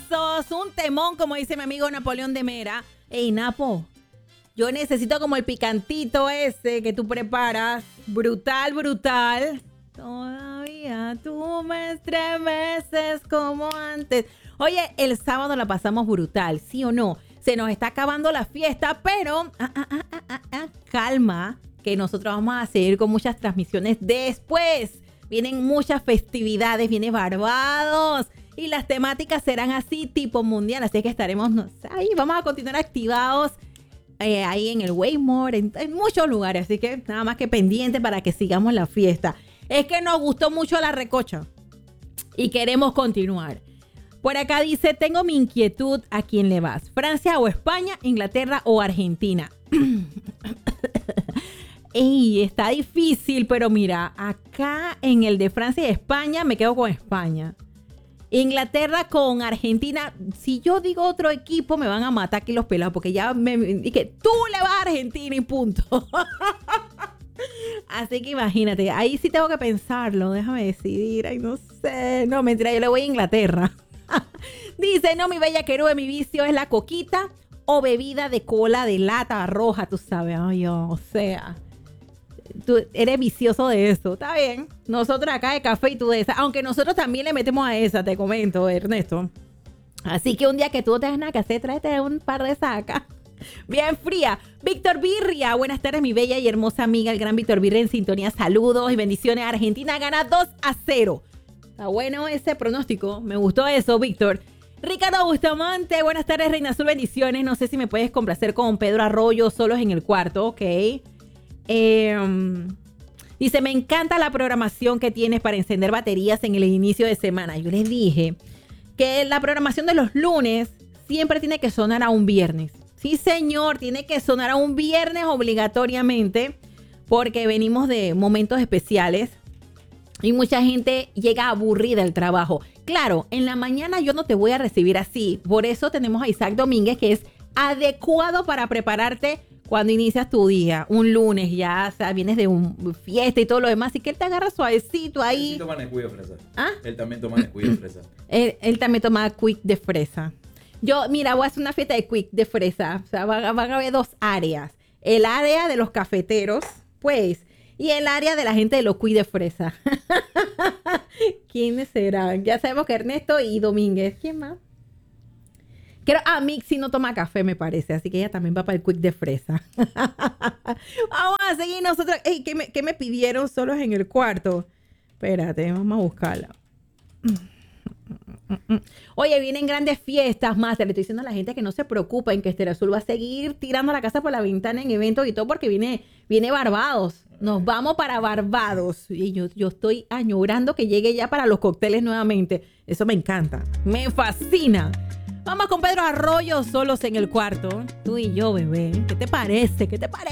temazos, un temón, como dice mi amigo Napoleón de Mera. Ey, Napo, yo necesito como el picantito ese que tú preparas. Brutal, brutal. Todavía tú me estremeces como antes. Oye, el sábado la pasamos brutal, ¿sí o no? Se nos está acabando la fiesta, pero calma, que nosotros vamos a seguir con muchas transmisiones después. Vienen muchas festividades, viene Barbados y las temáticas serán así tipo mundial, así que estaremos ahí, vamos a continuar activados ahí en el Waymore, en muchos lugares, así que nada más que pendiente para que sigamos la fiesta. Es que nos gustó mucho la recocha y queremos continuar. Por acá dice, tengo mi inquietud, ¿a quién le vas? ¿Francia o España, Inglaterra o Argentina? Ey, está difícil, pero mira, acá en el de Francia y España me quedo con España. Inglaterra con Argentina. Si yo digo otro equipo, me van a matar aquí los pelados, porque ya dije, tú le vas a Argentina y punto. Así que imagínate, ahí sí tengo que pensarlo, déjame decidir. Ay, no sé. No, mentira, yo le voy a Inglaterra. Dice, no, mi bella querube, mi vicio es la coquita o bebida de cola de lata roja, tú sabes. Ay, o sea, tú eres vicioso de eso. Está bien. Nosotros acá de café y tú de esa. Aunque nosotros también le metemos a esa, te comento, Ernesto. Así que un día que tú no tengas nada que hacer, tráete un par de sacas. Bien fría. Víctor Birria. Buenas tardes, mi bella y hermosa amiga. El gran Víctor Birria en sintonía. Saludos y bendiciones. Argentina gana 2-0. Está bueno ese pronóstico. Me gustó eso, Víctor. Ricardo Bustamante. Buenas tardes, Reina Azul. Bendiciones. No sé si me puedes complacer con Pedro Arroyo, Solos en el Cuarto. Ok. Dice, me encanta la programación que tienes para encender baterías en el inicio de semana. Yo les dije que la programación de los lunes siempre tiene que sonar a un viernes. Sí, señor, tiene que sonar a un viernes obligatoriamente porque venimos de momentos especiales y mucha gente llega aburrida del trabajo. Claro, en la mañana yo no te voy a recibir así. Por eso tenemos a Isaac Domínguez, que es adecuado para prepararte cuando inicias tu día, un lunes ya, o sea, vienes de un fiesta y todo lo demás, y que él te agarra suavecito ahí. Él sí toma Nesquik de fresa. ¿Ah? Él también toma Nesquik de fresa. Él también toma Quick de fresa. Yo, mira, voy a hacer una fiesta de Quick de fresa. O sea, van a haber dos áreas. El área de los cafeteros, pues, y el área de la gente de los Quick de fresa. ¿Quiénes serán? Ya sabemos que Ernesto y Domínguez. ¿Quién más? Mixi no toma café, me parece, así que ella también va para el Quick de fresa. Vamos a seguir nosotros. Ey, ¿qué me pidieron solos en el cuarto? Espérate, vamos a buscarla. Oye, vienen grandes fiestas más. Le estoy diciendo a la gente que no se preocupen, que Estéreo Azul va a seguir tirando la casa por la ventana en eventos y todo porque viene Barbados. Nos vamos para Barbados. Y yo estoy añorando que llegue ya para los cócteles nuevamente. Eso me encanta. Me fascina. Vamos con Pedro Arroyo, Solos en el Cuarto. Tú y yo, bebé. ¿Qué te parece? ¿Qué te parece?